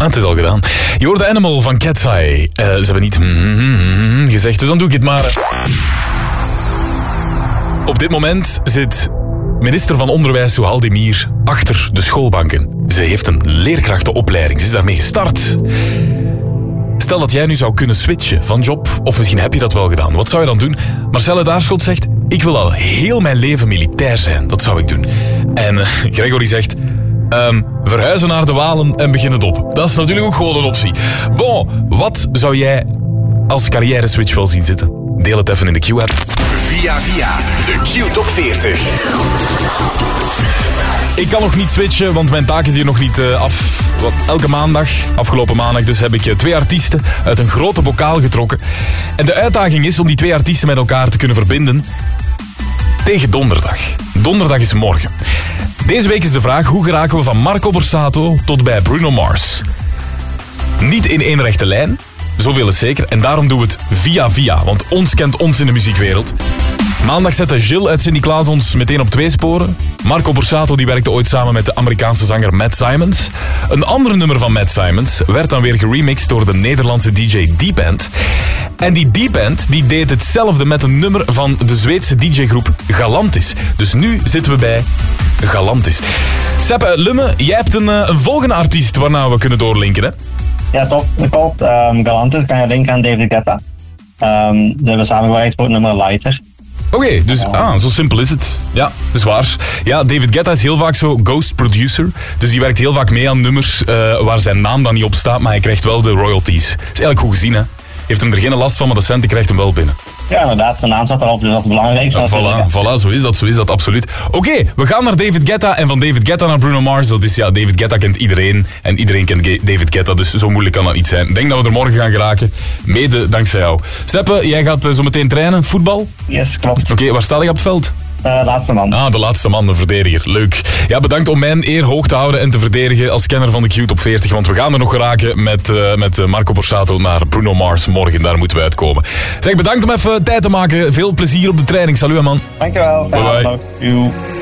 het is al gedaan. Je hoorde Animal van Cat's Eye. Ze hebben niet gezegd, dus dan doe ik het maar. Op dit moment zit minister van Onderwijs Souhal Demir achter de schoolbanken. Ze heeft een leerkrachtenopleiding. Ze is daarmee gestart. Stel dat jij nu zou kunnen switchen van job, of misschien heb je dat wel gedaan. Wat zou je dan doen? Marcelle Daarschot zegt, ik wil al heel mijn leven militair zijn. Dat zou ik doen. En Gregory zegt, verhuizen naar de Walen en beginnen op. Dat is natuurlijk ook gewoon een optie. Bon, wat zou jij als carrière switch wel zien zitten? Deel het even in de Q-app. Via, de Q-top 40. Ik kan nog niet switchen, want mijn taak is hier nog niet af. Elke maandag, afgelopen maandag dus, heb ik 2 artiesten uit een grote bokaal getrokken. En de uitdaging is om die 2 artiesten met elkaar te kunnen verbinden tegen donderdag. Donderdag is morgen. Deze week is de vraag, hoe geraken we van Marco Borsato tot bij Bruno Mars? Niet in één rechte lijn, zoveel is zeker. En daarom doen we het via, want ons kent ons in de muziekwereld. Maandag zette Gilles uit Sint-Niklaas ons meteen op 2 sporen. Marco Borsato die werkte ooit samen met de Amerikaanse zanger Matt Simons. Een ander nummer van Matt Simons werd dan weer geremixed door de Nederlandse DJ D-Band. En die D-Band die deed hetzelfde met een nummer van de Zweedse DJ-groep Galantis. Dus nu zitten we bij Galantis. Seppe, Lumme, jij hebt een volgende artiest waarna we kunnen doorlinken, hè? Ja, top. Dat klopt. Galantis kan je linken aan David Guetta. Ze hebben samengewerkt voor het nummer Lighter. Oké, dus zo simpel is het. Ja, dat is waar. Ja, David Guetta is heel vaak zo ghost producer. Dus die werkt heel vaak mee aan nummers waar zijn naam dan niet op staat, maar hij krijgt wel de royalties. Dat is eigenlijk goed gezien, hè. Heeft hem er geen last van, maar de centen krijgt hem wel binnen. Ja, inderdaad. Zijn naam staat erop, dus dat is het belangrijkste. Voilà, zo is dat, absoluut. Oké, we gaan naar David Guetta en van David Guetta naar Bruno Mars. Dat is, David Guetta kent iedereen en iedereen kent David Guetta, dus zo moeilijk kan dat niet zijn. Ik denk dat we er morgen gaan geraken, mede dankzij jou. Seppe, jij gaat zo meteen trainen, voetbal? Yes, klopt. Oké, waar sta je op het veld? Laatste man. De laatste man, de verdediger. Leuk. Ja, bedankt om mijn eer hoog te houden en te verdedigen als kenner van de Q-top 40. Want we gaan er nog geraken met Marco Borsato naar Bruno Mars morgen. Daar moeten we uitkomen. Zeg, bedankt om even tijd te maken. Veel plezier op de training. Salut, man. Dankjewel. Bye bye.